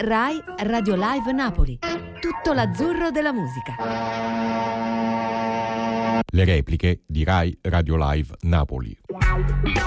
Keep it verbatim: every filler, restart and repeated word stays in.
Rai Radio Live Napoli. Tutto l'azzurro della musica. Le repliche di Rai Radio Live Napoli.